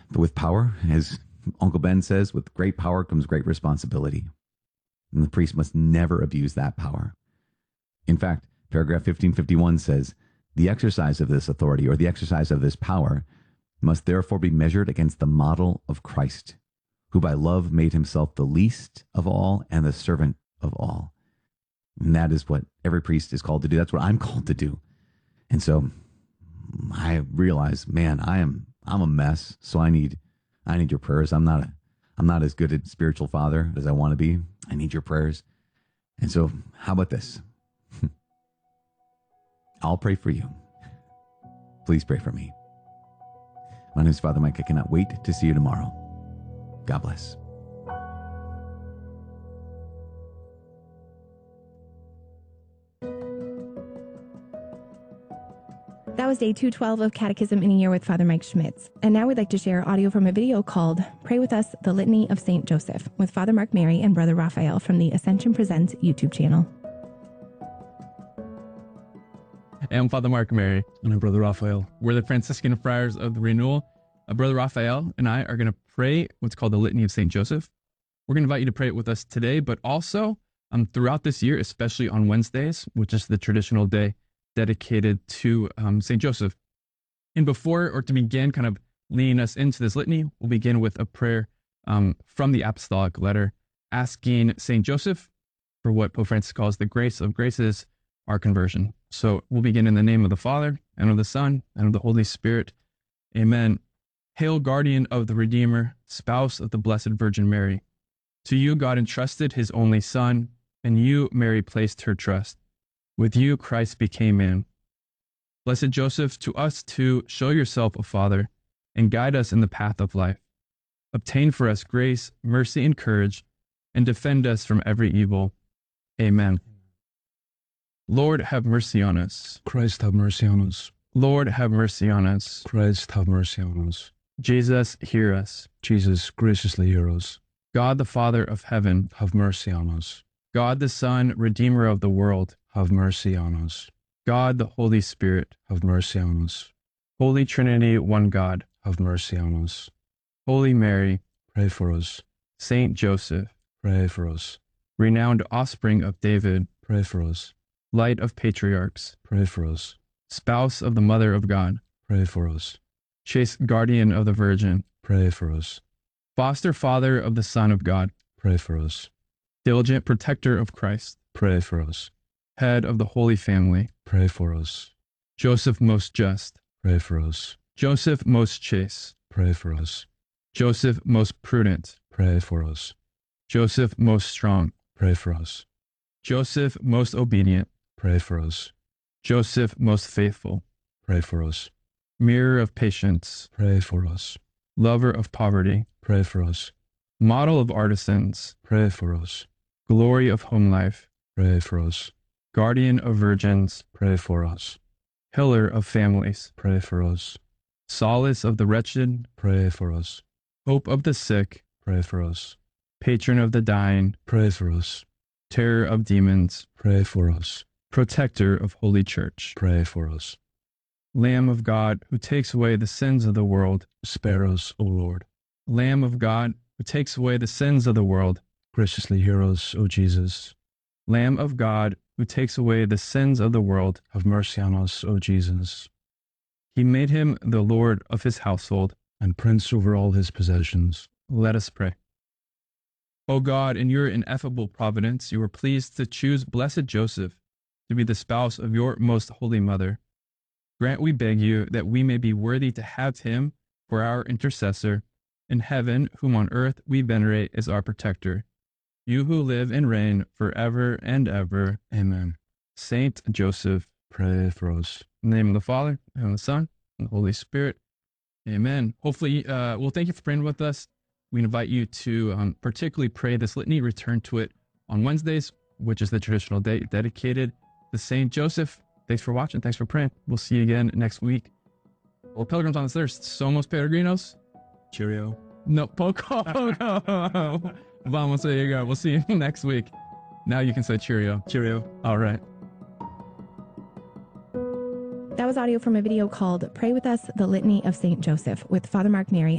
But with power, as Uncle Ben says, with great power comes great responsibility. And the priest must never abuse that power. In fact, paragraph 1551 says, the exercise of this authority or the exercise of this power must therefore be measured against the model of Christ, who by love made himself the least of all and the servant of all. And that is what every priest is called to do. That's what I'm called to do. And so I realize, man, I'm a mess. So I need your prayers. I'm not as good a spiritual father as I want to be. I need your prayers. And so how about this? I'll pray for you. Please pray for me. My name is Father Mike. I cannot wait to see you tomorrow. God bless. That was day 212 of Catechism in a Year with Father Mike Schmitz. And now we'd like to share audio from a video called Pray With Us, the Litany of St. Joseph with Father Mark Mary and Brother Raphael from the Ascension Presents YouTube channel. I'm Father Mark Mary. And I'm Brother Raphael. We're the Franciscan Friars of the Renewal. Brother Raphael and I are going to pray what's called the Litany of St. Joseph. We're going to invite you to pray it with us today, but also throughout this year, especially on Wednesdays, which is the traditional day dedicated to St. Joseph. And before, or to begin kind of leading us into this litany, we'll begin with a prayer from the Apostolic Letter, asking St. Joseph for what Pope Francis calls the grace of graces, our conversion. So we'll begin in the name of the Father, and of the Son, and of the Holy Spirit. Amen. Hail, guardian of the Redeemer, spouse of the Blessed Virgin Mary. To you God entrusted his only Son, and you, Mary, placed her trust. With you Christ became man. Blessed Joseph, to us too show yourself a Father, and guide us in the path of life. Obtain for us grace, mercy, and courage, and defend us from every evil. Amen. Lord, have mercy on us. Christ, have mercy on us. Lord, have mercy on us. Christ, have mercy on us. Jesus, hear us. Jesus, graciously hear us. God the Father of heaven, have mercy on us. God the Son, Redeemer of the world, have mercy on us. God the Holy Spirit, have mercy on us. Holy Trinity, one God, have mercy on us. Holy Mary, pray for us. Saint Joseph, pray for us. Renowned offspring of David, pray for us. Light of patriarchs, pray for us. Spouse of the Mother of God, pray for us. Chaste guardian of the Virgin, pray for us. Foster father of the Son of God, pray for us. Diligent protector of Christ, pray for us. Head of the Holy Family, pray for us. Joseph most just, pray for us. Joseph most chaste, pray for us. Joseph most prudent, pray for us. Joseph most strong, pray for us. Joseph most obedient, pray for us. Joseph most faithful, pray for us. Mirror of patience, pray for us. Lover of poverty, pray for us. Model of artisans, pray for us. Glory of home life, pray for us. Guardian of virgins, pray for us. Pillar of families, pray for us. Solace of the wretched, pray for us. Hope of the sick, pray for us. Patron of the dying, pray for us. Terror of demons, pray for us. Protector of Holy Church, pray for us. Lamb of God, who takes away the sins of the world, spare us, O Lord. Lamb of God, who takes away the sins of the world, graciously hear us, O Jesus. Lamb of God, who takes away the sins of the world, have mercy on us, O Jesus. He made him the Lord of his household, and prince over all his possessions. Let us pray. O God, in your ineffable providence, you were pleased to choose blessed Joseph to be the spouse of your most holy mother. Grant, we beg you, that we may be worthy to have him for our intercessor in heaven, whom on earth we venerate as our protector. You who live and reign forever and ever. Amen. Saint Joseph, pray for us. In the name of the Father, and of the Son, and the Holy Spirit. Amen. Hopefully, well, thank you for praying with us. We invite you to particularly pray this litany, return to it on Wednesdays, which is the traditional day dedicated to Saint Joseph. Thanks for watching. Thanks for praying. We'll see you again next week. Well, Pilgrims on the Thirst, somos peregrinos. Cheerio. No, poco. No. Vamos, there you go. We'll see you next week. Now you can say cheerio. Cheerio. All right. That was audio from a video called Pray With Us, the Litany of St. Joseph with Father Mark Mary